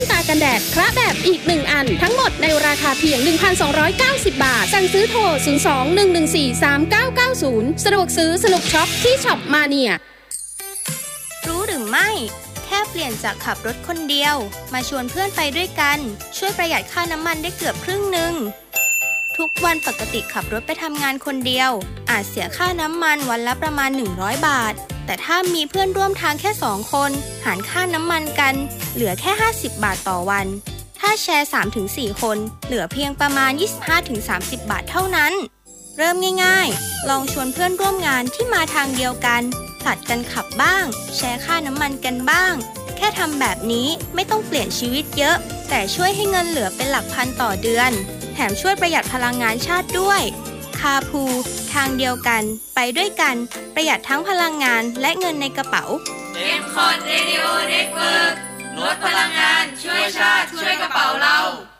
ตากันแดดคระแบบอีก1อันทั้งหมดในราคาเพียง 1,290 บาทสั่งซื้อโทร 02-114-3990 สะดวกซื้อสนุกช็อปที่ช็อปมาเนียรู้หรือไม่แค่เปลี่ยนจากขับรถคนเดียวมาชวนเพื่อนไปด้วยกันช่วยประหยัดค่าน้ำมันได้เกือบครึ่งนึงทุกวันปกติขับรถไปทำงานคนเดียวอาจเสียค่าน้ำมันวันละประมาณ100 บาทแต่ถ้ามีเพื่อนร่วมทางแค่2คนหารค่าน้ำมันกันเหลือแค่50 บาทต่อวันถ้าแชร์ 3-4 คนเหลือเพียงประมาณ 25-30 บาทเท่านั้นเริ่มง่ายๆลองชวนเพื่อนร่วมงานที่มาทางเดียวกันผลัดกันขับบ้างแชร์ค่าน้ำมันกันบ้างแค่ทำแบบนี้ไม่ต้องเปลี่ยนชีวิตเยอะแต่ช่วยให้เงินเหลือเป็นหลักพันต่อเดือนแถมช่วยประหยัดพลังงานชาติด้วยคาพูทางเดียวกันไปด้วยกันประหยัดทั้งพลังงานและเงินในกระเป๋า M-Cot Radio Network ลดพลังงานช่วยชาติช่วยกระเป๋าเรา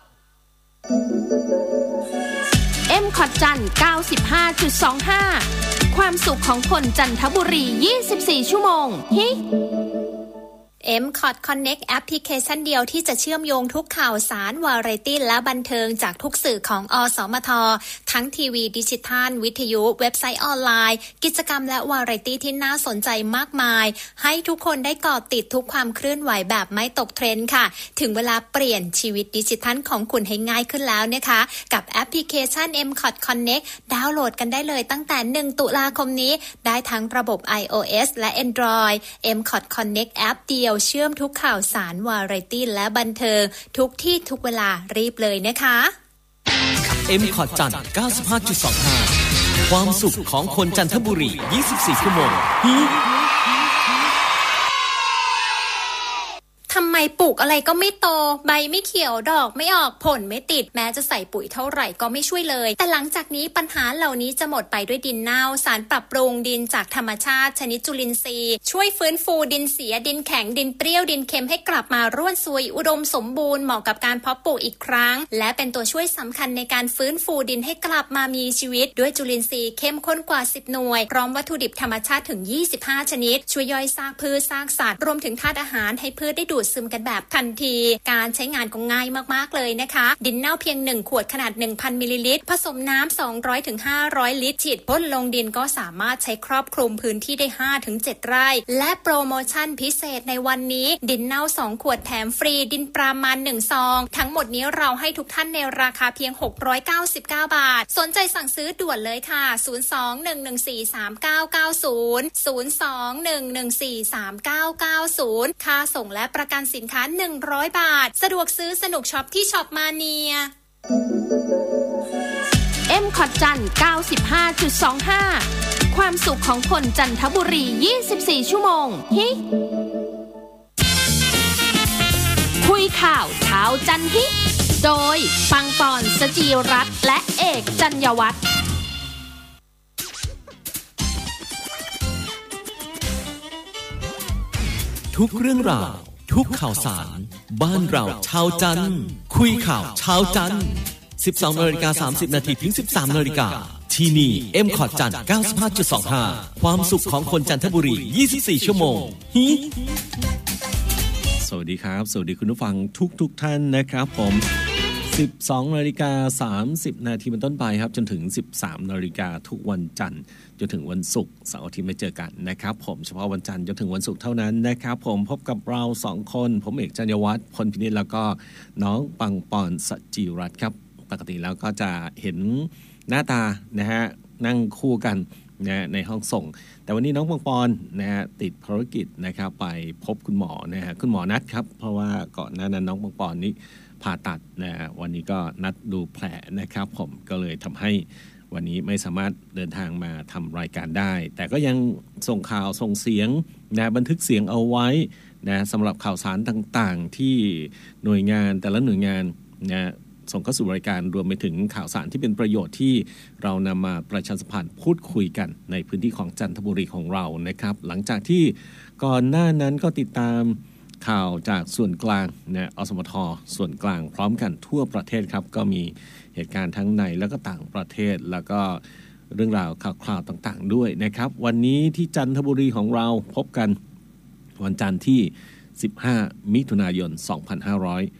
M-Cot จันทร์ 95.25 ความสุขของคนจันทบุรี24ชั่วโมงฮิ M-Cot Connect แอปพลิเคชันเดียวที่จะเชื่อมโยงทุกข่าวสารวาไรตี้และบันเทิงจากทุกสื่อของอสมททั้งทีวีดิจิทัลวิทยุเว็บไซต์ออนไลน์กิจกรรมและวาไรตี้ที่น่าสนใจมากมายให้ทุกคนได้เกาะติดทุกความเคลื่อนไหวแบบไม่ตกเทรนด์ค่ะถึงเวลาเปลี่ยนชีวิตดิจิทัลของคุณให้ง่ายขึ้นแล้วนะคะกับแอปพลิเคชัน M-Cot Connect ดาวน์โหลดกันได้เลยตั้งแต่1 ตุลาคมนี้ได้ทั้งระบบ iOS และ Android M-Cot Connect แอปเดียวเชื่อมทุกข่าวสารวาไรตี้และบันเทิงทุกที่ทุกเวลารีบเลยนะคะ M-Cot จันทร์ 95.25 ความสุขของคนจันทบุรี24ชั่วโมงทำไมปลูกอะไรก็ไม่โตใบไม่เขียวดอกไม่ออกผลไม่ติดแม้จะใส่ปุ๋ยเท่าไหร่ก็ไม่ช่วยเลยแต่หลังจากนี้ปัญหาเหล่านี้จะหมดไปด้วยดินเน่าสารปรับปรุงดินจากธรรมชาติชนิดจุลินทรีย์ช่วยฟื้นฟูดินเสียดินแข็งดินเปรี้ยวดินเค็มให้กลับมาร่วนซุยอุดมสมบูรณ์เหมาะกับการเพาะปลูกอีกครั้งและเป็นตัวช่วยสำคัญในการฟื้นฟูดินให้กลับมามีชีวิตด้วยจุลินทรีย์เข้มข้นกว่า10 หน่วยพร้อมวัตถุดิบธรรมชาติถึง25 ชนิดช่วยย่อยซากพืชซากสัตว์รวมถึงธาตุอาหารให้พืชได้ดูดซึมกันแบบทันทีการใช้งานก็ง่ายมากๆเลยนะคะดินเน่าเพียง1ขวดขนาด 1,000 มิลลิลิตรผสมน้ำ200 ถึง 500 ลิตรฉีดพ่นลงดินก็สามารถใช้ครอบคลุมพื้นที่ได้ 5 ถึง 7 ไร่และโปรโมชั่นพิเศษในวันนี้ดินเน่า2ขวดแถมฟรีดินปรามาณ1ซองทั้งหมดนี้เราให้ทุกท่านในราคาเพียง699 บาทสนใจสั่งซื้อด่วนเลยค่ะ02-114-3990 02-114-3990 ค่าส่งและประกันสินค้า100 บาทสะดวกซื้อสนุกช็อปที่ช็อปมาเนีย M-Cot จันทร์ 95.25 ความสุขของคนจันทบุรี24ชั่วโมงฮิคุยข่าวเช้าจันฮิโดยปังปอนสจีรัตน์และเอกจัญญวัฒน์ทุกเรื่องราวทุกข่าวสารบ้านเราชาวจันทร์คุยข่าวชาวจันทร์ 12:30 นาทีถึง 13:00 นที่นี่ M-Cot จันทร์ 95.25 ความสุขของคนจันทบุรี24ชั่วโมงสวัสดีครับสวัสดีคุณผู้ฟังทุกท่านนะครับผม 12:30 นาทีเป็นต้นไปครับจนถึง 13:00 นทุกวันจันทร์จนถึงวันศุกร์เสาร์อาทิตย์ไม่เจอกันนะครับผมเฉพาะวันจันทร์จนถึงวันศุกร์เท่านั้นนะครับผมพบกับเรา2คนผมเอกจัญญวัฒน์พลพินิจแล้วก็น้องปังปอนสจิรัตน์ครับปกติแล้วก็จะเห็นหน้าตานะฮะนั่งคู่กันนะในห้องส่งแต่วันนี้น้องปังปอนนะฮะติดภารกิจนะครับไปพบคุณหมอนะฮะคุณหมอนัดครับเพราะว่าก่อนหน้านั้นน้องปังปอนนี่ผ่าตัดนะวันนี้ก็นัดดูแผลนะครับผมก็เลยทำให้วันนี้ไม่สามารถเดินทางมาทำรายการได้แต่ก็ยังส่งข่าวส่งเสียงนะบันทึกเสียงเอาไว้นะสำหรับข่าวสารต่างๆที่หน่วยงานแต่ละหน่วยงานนะส่งเข้าสู่รายการรวมไปถึงข่าวสารที่เป็นประโยชน์ที่เรานำมาประชาสัมพันธ์พูดคุยกันในพื้นที่ของจันทบุรีของเรานะครับหลังจากที่ก่อนหน้านั้นก็ติดตามข่าวจากส่วนกลางนะอสมทส่วนกลางพร้อมกันทั่วประเทศครับก็มีเหตุการณ์ทั้งในและก็ต่างประเทศแล้วก็เรื่องราวข่าวต่างๆด้วยนะครับวันนี้ที่จันทบุรีของเราพบกันวันจันทร์ที่ 15 มิถุนายน 2500